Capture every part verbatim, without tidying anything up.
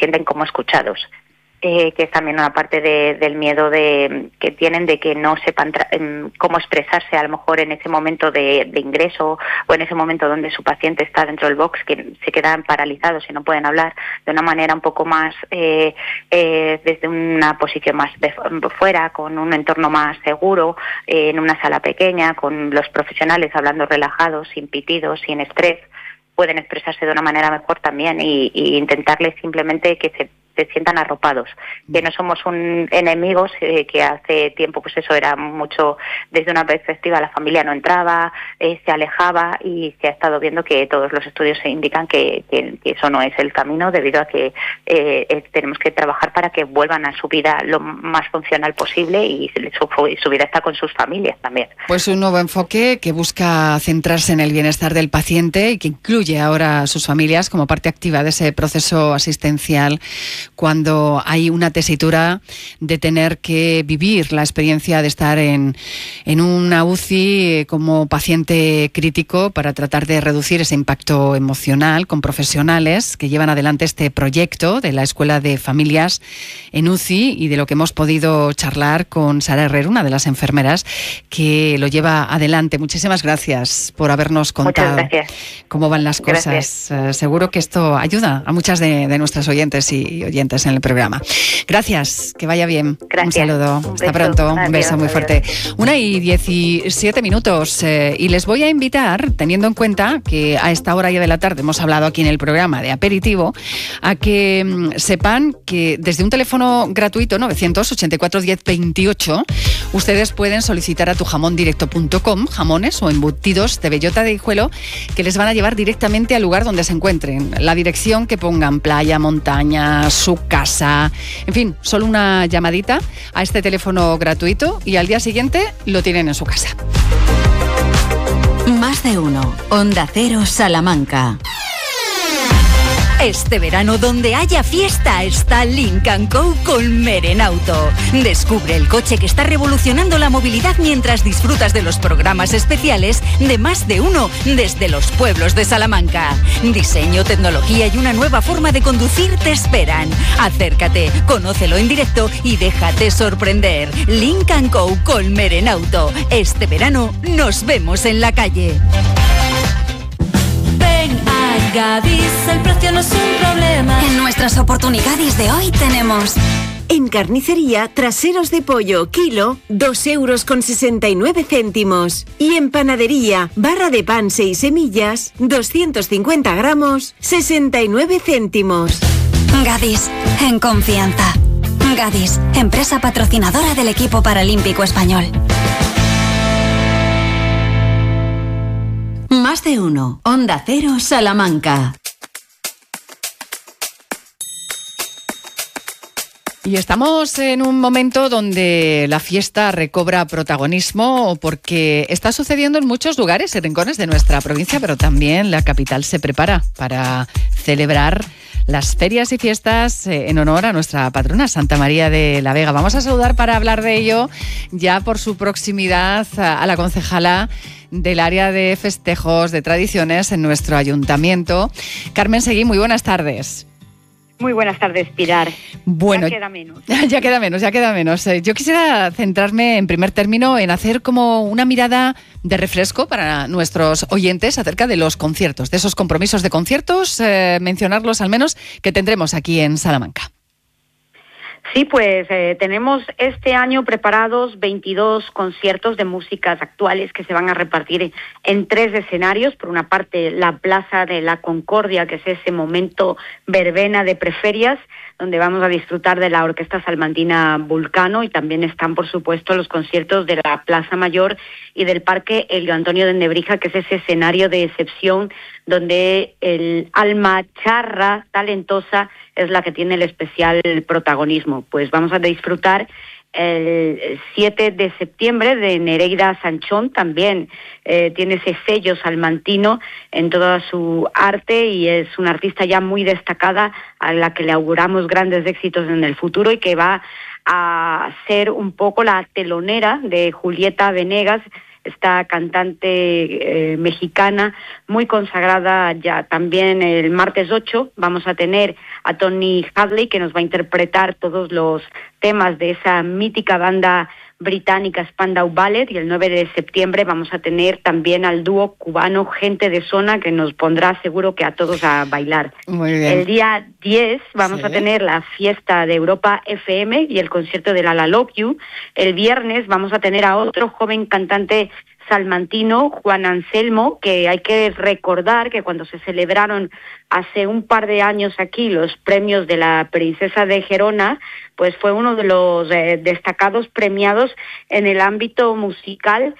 sienten como escuchados. Eh, que es también una parte de, del miedo de, que tienen de que no sepan tra- cómo expresarse a lo mejor en ese momento de, de ingreso o en ese momento donde su paciente está dentro del box, que se quedan paralizados y no pueden hablar de una manera un poco más eh, eh, desde una posición más de fuera, con un entorno más seguro, eh, en una sala pequeña, con los profesionales hablando relajados, sin pitidos, sin estrés, pueden expresarse de una manera mejor también y, y intentarles simplemente que se se sientan arropados, que no somos un enemigos, eh, que hace tiempo pues eso era mucho desde una perspectiva, la familia no entraba, eh, se alejaba, y se ha estado viendo que todos los estudios se indican que, que, que eso no es el camino, debido a que eh, eh, tenemos que trabajar para que vuelvan a su vida lo más funcional posible, y su, su vida está con sus familias también. Pues un nuevo enfoque que busca centrarse en el bienestar del paciente y que incluye ahora a sus familias como parte activa de ese proceso asistencial, cuando hay una tesitura de tener que vivir la experiencia de estar en, en una U C I como paciente crítico, para tratar de reducir ese impacto emocional, con profesionales que llevan adelante este proyecto de la Escuela de Familias en U C I, y de lo que hemos podido charlar con Sara Herrero, una de las enfermeras que lo lleva adelante. Muchísimas gracias por habernos contado cómo van las cosas. Uh, seguro que esto ayuda a muchas de, de nuestras oyentes y oyentes en el programa. Gracias, que vaya bien. Gracias. Un saludo. Un Hasta beso. pronto. Adiós, Un beso muy adiós. fuerte. Una y diecisiete minutos. Eh, y les voy a invitar, teniendo en cuenta que a esta hora ya de la tarde hemos hablado aquí en el programa de aperitivo, a que mm, sepan que desde un teléfono gratuito novecientos ochenta y cuatro diez veintiocho ustedes pueden solicitar a tujamóndirecto punto com jamones o embutidos de bellota de hijuelo que les van a llevar directamente al lugar donde se encuentren. La dirección que pongan: playa, montaña, su casa, en fin, solo una llamadita a este teléfono gratuito y al día siguiente lo tienen en su casa. Más de uno. Onda Cero Salamanca. Este verano, donde haya fiesta, está Lynk and Co con Merenauto. Descubre el coche que está revolucionando la movilidad mientras disfrutas de los programas especiales de Más de Uno desde los pueblos de Salamanca. Diseño, tecnología y una nueva forma de conducir te esperan. Acércate, conócelo en directo y déjate sorprender. Lynk and Co con Merenauto. Este verano nos vemos en la calle. Ven a Gadis, el precio no es un problema. En nuestras oportunidades de hoy tenemos... En carnicería, traseros de pollo, kilo, dos euros con sesenta y nueve céntimos. Y en panadería, barra de pan seis semillas, doscientos cincuenta gramos, sesenta y nueve céntimos. Gadis, en confianza. Gadis, empresa patrocinadora del equipo paralímpico español. Más de uno. Onda Cero Salamanca. Y estamos en un momento donde la fiesta recobra protagonismo, porque está sucediendo en muchos lugares y rincones de nuestra provincia, pero también la capital se prepara para celebrar las ferias y fiestas en honor a nuestra patrona, Santa María de la Vega. Vamos a saludar para hablar de ello, ya por su proximidad, a la concejala del área de festejos, de tradiciones en nuestro ayuntamiento, Carmen Seguí. Muy buenas tardes. Muy buenas tardes, Pilar. Bueno, ya queda menos. Ya queda menos, ya queda menos. Yo quisiera centrarme en primer término en hacer como una mirada de refresco para nuestros oyentes acerca de los conciertos, de esos compromisos de conciertos, eh, mencionarlos al menos, que tendremos aquí en Salamanca. Sí, pues eh, tenemos este año preparados veintidós conciertos de músicas actuales que se van a repartir en tres escenarios. Por una parte, la Plaza de la Concordia, que es ese momento verbena de preferias, donde vamos a disfrutar de la Orquesta Salmantina Vulcano, y también están, por supuesto, los conciertos de la Plaza Mayor y del Parque Elio Antonio de Nebrija, que es ese escenario de excepción donde el alma charra, talentosa, es la que tiene el especial protagonismo. Pues vamos a disfrutar el siete de septiembre de Nereida Sanchón, también eh, tiene ese sello salmantino en toda su arte y es una artista ya muy destacada a la que le auguramos grandes éxitos en el futuro y que va a ser un poco la telonera de Julieta Venegas esta cantante eh, mexicana muy consagrada ya. También el martes ocho vamos a tener a Tony Hadley, que nos va a interpretar todos los temas de esa mítica banda británica Spandau Ballet, y el nueve de septiembre vamos a tener también al dúo cubano Gente de Zona, que nos pondrá seguro que a todos a bailar. Muy bien. El día diez vamos Sí. a tener la fiesta de Europa F M y el concierto de la La Love You. El viernes vamos a tener a otro joven cantante salmantino, Juan Anselmo, que hay que recordar que cuando se celebraron hace un par de años aquí los premios de la Princesa de Gerona, pues fue uno de los eh, destacados premiados en el ámbito musical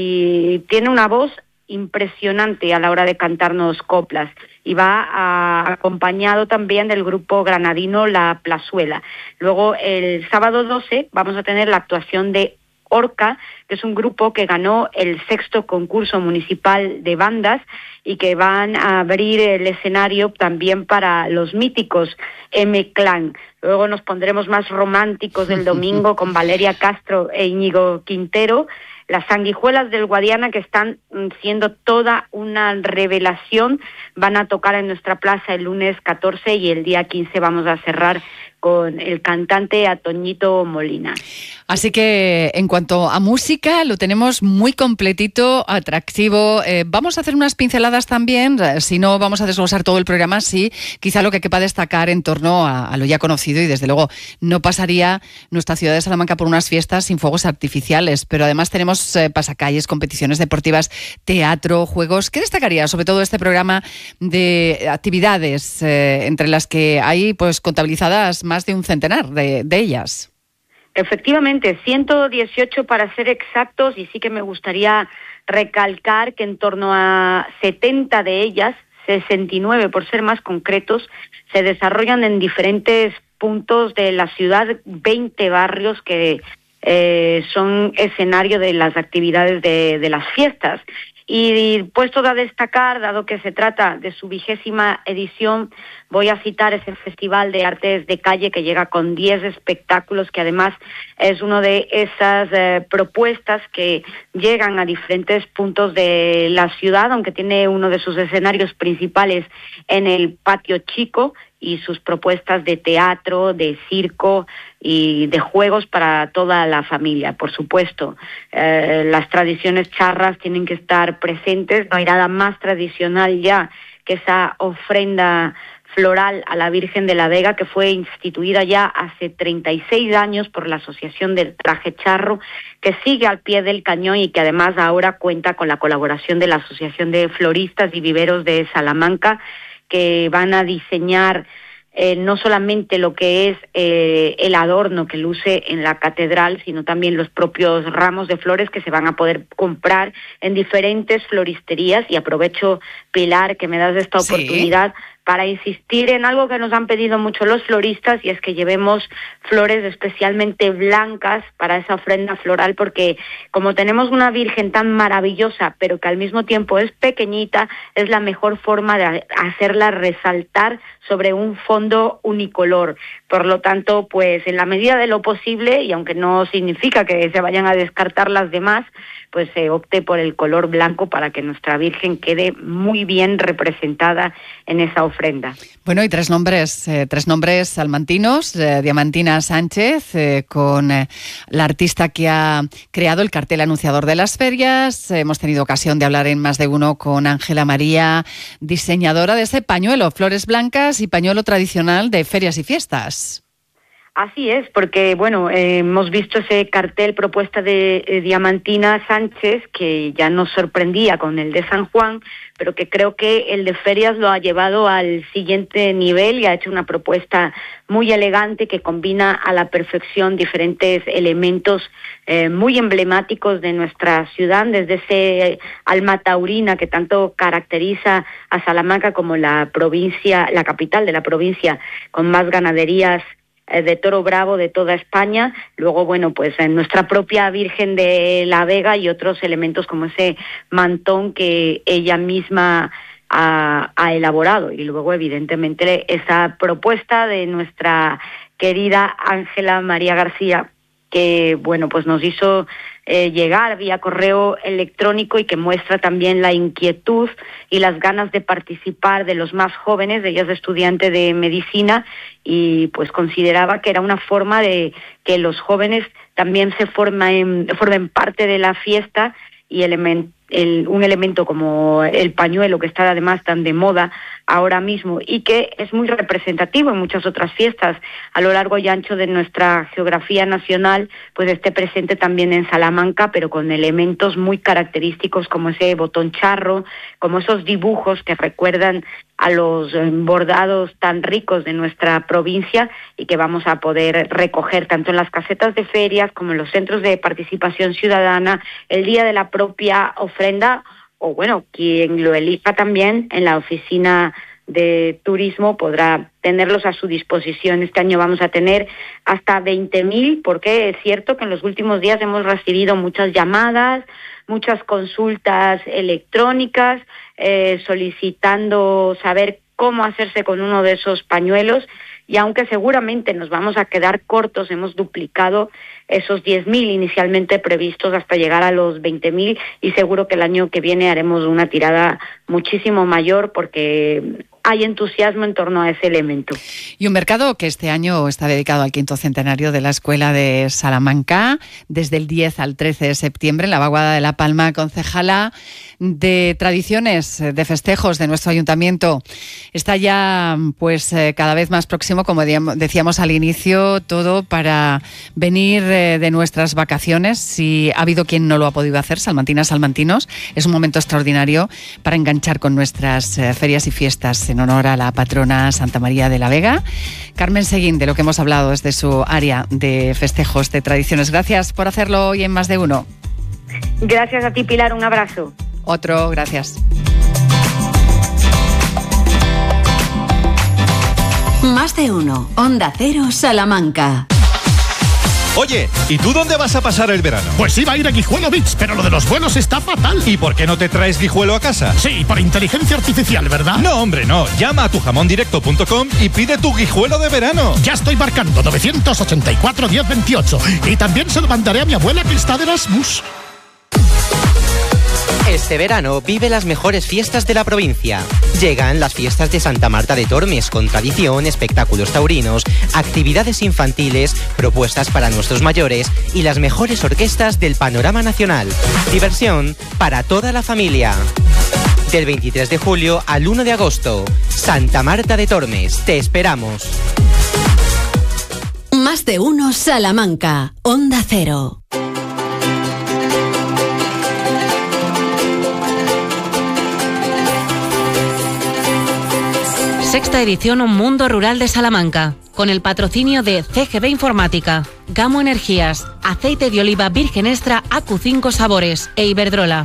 y tiene una voz impresionante a la hora de cantarnos coplas, y va a, acompañado también del grupo granadino La Plazuela. Luego el sábado doce vamos a tener la actuación de Orca, que es un grupo que ganó el sexto concurso municipal de bandas y que van a abrir el escenario también para los míticos M-Clan. Luego nos pondremos más románticos el domingo con Valeria Castro e Íñigo Quintero. Las Sanguijuelas del Guadiana, que están siendo toda una revelación, van a tocar en nuestra plaza el lunes catorce, y el día quince vamos a cerrar con el cantante Atoñito Molina. Así que en cuanto a música, lo tenemos muy completito, atractivo. Eh, vamos a hacer unas pinceladas también, si no vamos a desglosar todo el programa, sí, quizá lo que quepa destacar en torno a, a lo ya conocido, y desde luego no pasaría nuestra ciudad de Salamanca por unas fiestas sin fuegos artificiales, pero además tenemos eh, pasacalles, competiciones deportivas, teatro, juegos. ¿Qué destacaría sobre todo este programa de actividades, eh, entre las que hay pues contabilizadas más de un centenar de, de ellas? Efectivamente, ciento dieciocho para ser exactos, y sí que me gustaría recalcar que en torno a setenta de ellas, sesenta y nueve por ser más concretos, se desarrollan en diferentes puntos de la ciudad, veinte barrios que eh, son escenario de las actividades de, de las fiestas. Y puesto a destacar, dado que se trata de su vigésima edición, voy a citar ese Festival de Artes de Calle que llega con diez espectáculos, que además es una de esas eh, propuestas que llegan a diferentes puntos de la ciudad, aunque tiene uno de sus escenarios principales en el Patio Chico, y sus propuestas de teatro, de circo y de juegos para toda la familia. Por supuesto, eh, las tradiciones charras tienen que estar presentes. No hay nada más tradicional ya que esa ofrenda floral a la Virgen de la Vega, que fue instituida ya hace treinta y seis años por la Asociación del Traje Charro, que sigue al pie del cañón y que además ahora cuenta con la colaboración de la Asociación de Floristas y Viveros de Salamanca, que van a diseñar eh, no solamente lo que es eh, el adorno que luce en la catedral, sino también los propios ramos de flores que se van a poder comprar en diferentes floristerías. Y aprovecho, Pilar, que me das esta Sí. oportunidad para insistir en algo que nos han pedido mucho los floristas, y es que llevemos flores especialmente blancas para esa ofrenda floral, porque como tenemos una Virgen tan maravillosa, pero que al mismo tiempo es pequeñita, es la mejor forma de hacerla resaltar sobre un fondo unicolor. Por lo tanto, pues en la medida de lo posible, y aunque no significa que se vayan a descartar las demás, pues se opte por el color blanco para que nuestra Virgen quede muy bien representada en esa ofrenda. Bueno, y tres nombres, eh, tres nombres salmantinos, eh, Diamantina Sánchez, eh, con eh, la artista que ha creado el cartel anunciador de las ferias. Eh, hemos tenido ocasión de hablar en más de uno con Ángela María, diseñadora de ese pañuelo, flores blancas y pañuelo tradicional de ferias y fiestas. Así es, porque bueno, eh, hemos visto ese cartel propuesta de eh, Diamantina Sánchez, que ya nos sorprendía con el de San Juan, pero que creo que el de ferias lo ha llevado al siguiente nivel y ha hecho una propuesta muy elegante que combina a la perfección diferentes elementos eh, muy emblemáticos de nuestra ciudad, desde ese alma taurina que tanto caracteriza a Salamanca como la provincia, la capital de la provincia con más ganaderías de toro bravo de toda España. Luego, bueno, pues en nuestra propia Virgen de la Vega y otros elementos como ese mantón que ella misma ha, ha elaborado. Y luego, evidentemente, esa propuesta de nuestra querida Ángela María García, que bueno, pues nos hizo eh, llegar vía correo electrónico y que muestra también la inquietud y las ganas de participar de los más jóvenes. Ella es estudiante de medicina y pues consideraba que era una forma de que los jóvenes también se formen, formen parte de la fiesta y element, el, un elemento como el pañuelo, que está además tan de moda ahora mismo y que es muy representativo en muchas otras fiestas a lo largo y ancho de nuestra geografía nacional, pues esté presente también en Salamanca, pero con elementos muy característicos como ese botón charro, como esos dibujos que recuerdan a los bordados tan ricos de nuestra provincia y que vamos a poder recoger tanto en las casetas de ferias como en los centros de participación ciudadana, el día de la propia ofrenda, o bueno, quien lo elija también en la oficina de turismo podrá tenerlos a su disposición. Este año vamos a tener hasta veinte mil, porque es cierto que en los últimos días hemos recibido muchas llamadas, muchas consultas electrónicas, eh, solicitando saber cómo hacerse con uno de esos pañuelos, y aunque seguramente nos vamos a quedar cortos, hemos duplicado esos diez mil inicialmente previstos hasta llegar a los veinte mil, y seguro que el año que viene haremos una tirada muchísimo mayor porque hay entusiasmo en torno a ese elemento. Y un mercado que este año está dedicado al quinto centenario de la Escuela de Salamanca, desde el diez al trece de septiembre, en la Vaguada de La Palma. Concejala de Tradiciones, de Festejos de nuestro ayuntamiento, está ya pues cada vez más próximo, como decíamos al inicio, todo para venir de nuestras vacaciones. Si ha habido quien no lo ha podido hacer, salmantinas, salmantinos, es un momento extraordinario para enganchar con nuestras ferias y fiestas en honor a la patrona Santa María de la Vega. Carmen Seguín, de lo que hemos hablado desde su área de festejos de tradiciones. Gracias por hacerlo hoy en Más de Uno. Gracias a ti, Pilar, un abrazo. Otro, gracias. Más de Uno, Onda Cero, Salamanca. Oye, ¿y tú dónde vas a pasar el verano? Pues iba a ir a Guijuelo Beach, pero lo de los vuelos está fatal. ¿Y por qué no te traes Guijuelo a casa? Sí, por inteligencia artificial, ¿verdad? No, hombre, no. Llama a tu jamón directo punto com y pide tu Guijuelo de verano. Ya estoy marcando novecientos ochenta y cuatro diez veintiocho. Y también se lo mandaré a mi abuela que está de Erasmus. Este verano vive las mejores fiestas de la provincia. Llegan las fiestas de Santa Marta de Tormes, con tradición, espectáculos taurinos, actividades infantiles, propuestas para nuestros mayores y las mejores orquestas del panorama nacional. Diversión para toda la familia. Del veintitrés de julio al uno de agosto. Santa Marta de Tormes, te esperamos. Más de Uno, Salamanca, Onda Cero. Sexta edición Un Mundo Rural de Salamanca, con el patrocinio de C G B Informática, Gamo Energías, Aceite de Oliva Virgen Extra A Q cinco Sabores e Iberdrola.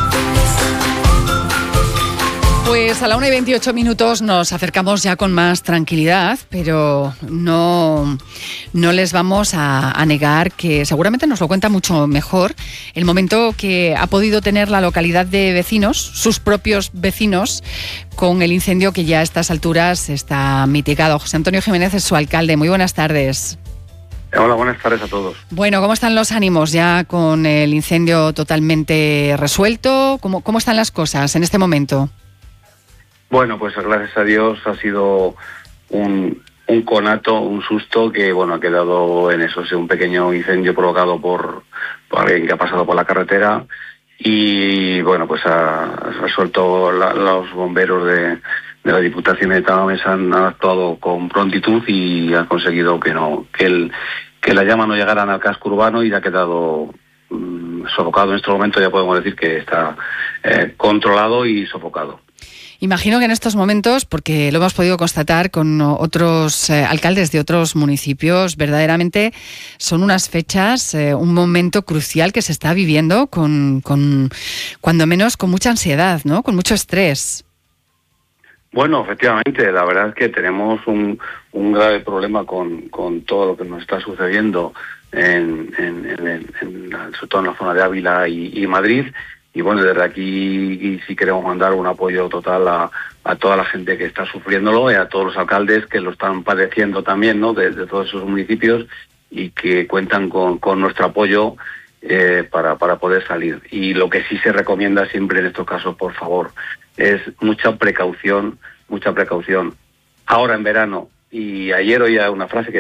Pues a la una y veintiocho minutos nos acercamos ya con más tranquilidad, pero no, no les vamos a, a negar que seguramente nos lo cuenta mucho mejor el momento que ha podido tener la localidad de Vecinos, sus propios vecinos, con el incendio que ya a estas alturas está mitigado. José Antonio Jiménez es su alcalde. Muy buenas tardes. Hola, buenas tardes a todos. Bueno, ¿cómo están los ánimos ya con el incendio totalmente resuelto? ¿Cómo, cómo están las cosas en este momento? Bueno, pues gracias a Dios ha sido un, un conato, un susto que, bueno, ha quedado en eso, un pequeño incendio provocado por, por alguien que ha pasado por la carretera y, bueno, pues ha resuelto la, los bomberos de, de la Diputación de Tamames han, han actuado con prontitud y han conseguido que no que el que la llama no llegara al casco urbano y ha quedado mmm, sofocado. En este momento ya podemos decir que está eh, controlado y sofocado. Imagino que en estos momentos, porque lo hemos podido constatar con otros eh, alcaldes de otros municipios, verdaderamente son unas fechas, eh, un momento crucial que se está viviendo con, con, cuando menos, con mucha ansiedad, ¿no? Con mucho estrés. Bueno, efectivamente, la verdad es que tenemos un, un grave problema con, con todo lo que nos está sucediendo, en, en, en, en, en, sobre todo en la zona de Ávila y, y Madrid. Y bueno, desde aquí sí queremos mandar un apoyo total a, a toda la gente que está sufriéndolo y a todos los alcaldes que lo están padeciendo también, ¿no? De, de todos esos municipios y que cuentan con, con nuestro apoyo eh, para, para poder salir. Y lo que sí se recomienda siempre en estos casos, por favor, es mucha precaución, mucha precaución. Ahora en verano, y ayer oía una frase que